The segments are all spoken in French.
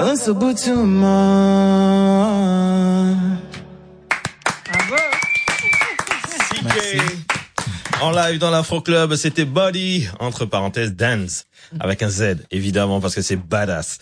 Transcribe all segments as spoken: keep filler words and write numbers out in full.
Unsubutuman. Bravo. C K. En live dans l'Afro Club, c'était Body, entre parenthèses, Dance. Avec un Z, évidemment, parce que c'est badass.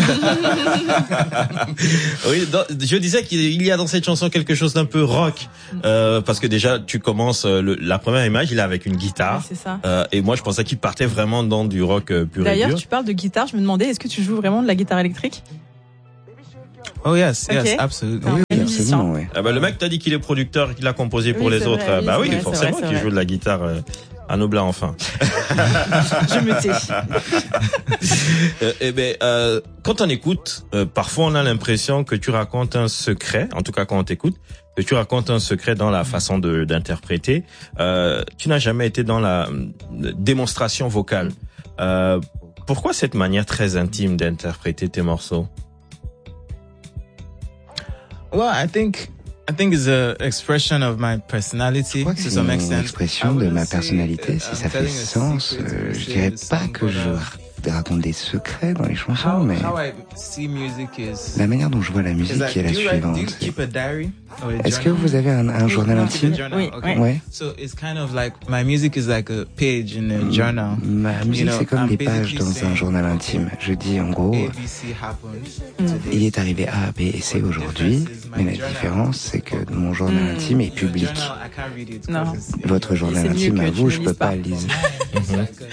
Oui, dans, je disais qu'il y a dans cette chanson quelque chose d'un peu rock, euh, parce que déjà, tu commences, le, la première image, il est avec une guitare. Ouais, c'est ça. Euh, et moi, je pensais qu'il partait vraiment dans du rock euh, pur et D'ailleurs, dur. tu parles de guitare, je me demandais, est-ce que tu joues vraiment de la guitare électrique? Oh yes, yes, Okay. absolutely. Oui, Oui, absolument, oui. Ah bah, le mec t'a dit qu'il est producteur, qu'il a composé pour Oui, les c'est autres. vrai, oui, bah c'est oui, vrai, forcément, c'est vrai, c'est qu'il vrai. joue de la guitare euh, à Noblat, enfin. Je me tais. Euh, eh ben, euh, quand on écoute, euh, parfois on a l'impression que tu racontes un secret, en tout cas quand on t'écoute, que tu racontes un secret dans la façon de d'interpréter. Euh, tu n'as jamais été dans la euh, démonstration vocale. Euh, pourquoi cette manière très intime d'interpréter tes morceaux? Well, I think I think it's a expression of my personality Je crois que to c'est some une extent. expression de ma personnalité. Si ça fait sens, euh, je dirais pas que je raconte des secrets dans les chansons, How, mais how I see music is, la manière dont je vois la is musique like, est la do you, write, do you suivante. keep a diary or a Est-ce que journal? vous avez un, un journal No, intime? keep a journal, Oui, okay. oui. Ouais. So it's kind of like my music is like a page in a journal. Ma musique, You know, c'est comme I'm des pages basically dans un saying, journal intime. Je dis en gros, A B C happened today. il est arrivé A, B et C aujourd'hui, mais la différence, c'est que mon journal intime est Your public. journal, I can't read it Non. 'cause it's- Votre journal C'est mieux intime que à tu vous, ne je peux lises pas pas. le lire. It's like a-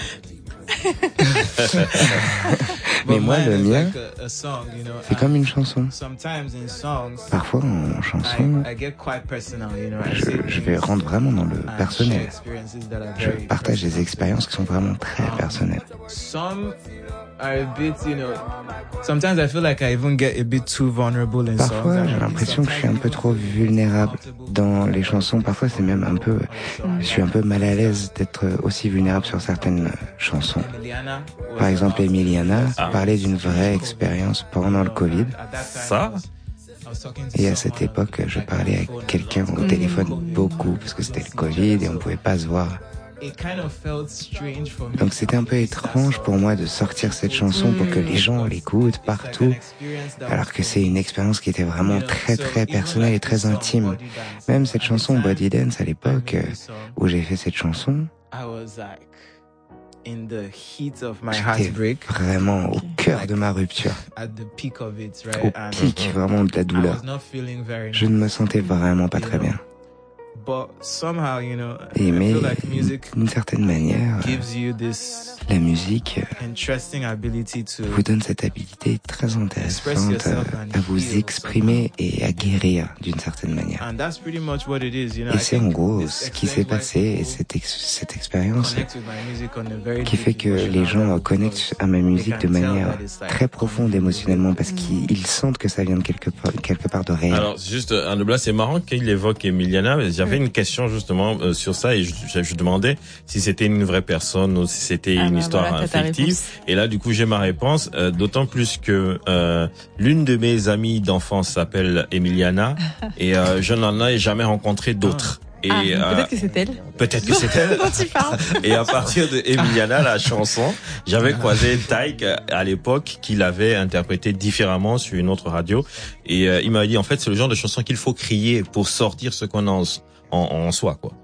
Mais But moi, mine le is mien, like a- a song, you know, c'est and comme une chanson. sometimes in songs, Parfois, en chanson, I, I get quite personal, you know. I je, say je vais things rendre vraiment dans le and share personnel. experiences that are Je very partage des personal. expériences qui sont vraiment très personnelles. Some are a bit, you know, sometimes I feel like I even get a bit too vulnerable in songs. Parfois, j'ai l'impression que je suis un peu trop vulnérable dans les chansons. Parfois, c'est même un peu, je suis un peu mal à l'aise d'être aussi vulnérable sur certaines chansons. Emiliana was Par exemple, about- Emiliana Ah. parlait d'une vraie expérience pendant le Covid. At that time, Ça? I was talking to Et à cette someone époque, je like on parlais the avec phone. quelqu'un au téléphone beaucoup parce que c'était le Covid et on pouvait pas se voir. It kind of felt strange for me. Donc c'était un peu étrange pour moi de sortir cette chanson pour que les gens l'écoutent partout, alors que c'est une expérience qui était vraiment très très personnelle et très intime. Même cette chanson Body Dance à l'époque euh, où j'ai fait cette chanson, I was like in the heat of my j'étais heartbreak, vraiment au cœur de ma rupture, at the peak of it, au right? And pic vraiment de la I douleur. was not feeling very Je ne me sentais vraiment pas très bien. But somehow, you know, Et I mais feel like music d'une certaine manière, euh, gives you this la musique euh, interesting ability to vous donne cette habilité très intéressante euh, à vous exprimer et à guérir d'une certaine manière. and that's pretty much what it is, you know. Et I c'est en think gros this ce qui s'est explains why passé et people cette, ex- cette expérience connect with my music on a very qui deep fait que les emotional gens level connectent because à ma musique they de can tell manière that it's like très profonde émotionnellement parce qu'ils ils sentent que ça vient de quelque part, quelque part de réel. Alors, juste, euh, Noblat, c'est marrant qu'il évoque Emiliana. J'avais une question justement euh, sur ça et je, je, je demandais si c'était une vraie personne ou si c'était Ah une bah histoire voilà, t'as ta fictive. réponse. Et là, du coup, j'ai ma réponse. euh, D'autant plus que euh, l'une de mes amies d'enfance s'appelle Emiliana et euh, je n'en ai jamais rencontré d'autres. Et Ah, euh, peut-être que c'est elle. peut-être que c'est elle. Dont tu parles. Et à partir de Emiliana, la chanson, j'avais croisé Taïk à l'époque qui l'avait interprété différemment sur une autre radio. Et euh, il m'a dit, en fait, c'est le genre de chanson qu'il faut crier pour sortir ce qu'on a en, en, en soi, quoi.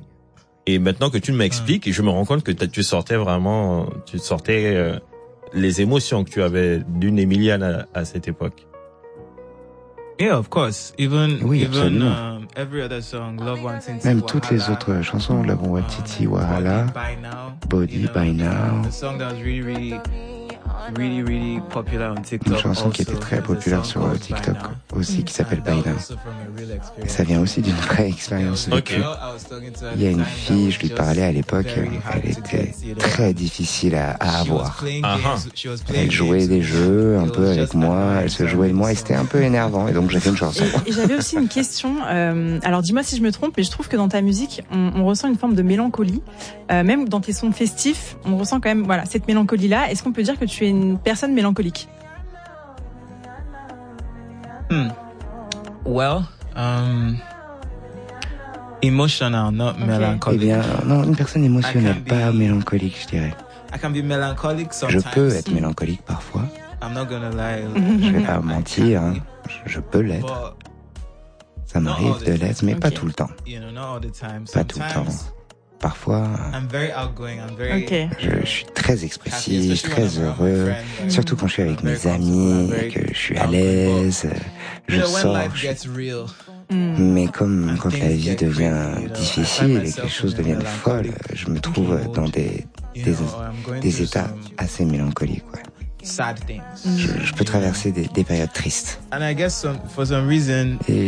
Et maintenant que tu m'expliques, je me rends compte que tu sortais vraiment, tu sortais euh, les émotions que tu avais d'une Emiliana à, à cette époque. Yeah, of course. Even Oui, even absolument. um, every other song, Love One Tinti, Même toutes les Wahala, autres chansons, Love One Titi, Wahala, Body By Now, Body you know, By Now, the song that was really really really really popular on TikTok. une chanson qui also. était très There's a populaire song sur called TikTok By Now. aussi qui s'appelle And that By was Now. also from a real Et experience. ça vient aussi d'une vraie expérience Ok. vécue. Il y a une fille, je lui parlais à l'époque, elle était très difficile à, à avoir. Ah, Elle jouait des jeux un peu avec moi, elle se jouait de moi et c'était un peu énervant et donc j'ai fait une chanson. Et, et j'avais aussi une question. Euh, alors dis-moi si je me trompe, mais je trouve que dans ta musique, on, on ressent une forme de mélancolie. Euh, même dans tes sons festifs, on ressent quand même voilà cette mélancolie-là. Est-ce qu'on peut dire que tu es une personne mélancolique? Hmm. Well, um, emotional, not Okay. melancholic. Eh bien, non, une personne émotionnelle, I can pas be- mélancolique, je dirais. I can be melancholic Je sometimes. peux être mélancolique parfois, I'm not gonna lie. Je vais pas mentir, hein. je, je peux l'être. Ça m'arrive de l'être, mais okay. pas tout le temps. You know, not all the time. Pas tout le temps. Parfois, I'm very outgoing. I'm very okay. je, je suis très expressif, très heureux, surtout quand je suis avec mes amis, que je suis à l'aise, je sors. Je... Mais comme quand la vie devient difficile et que les choses deviennent folles, je me trouve dans des, des, des états assez mélancoliques. Ouais. Je, je peux traverser des, des périodes tristes. Et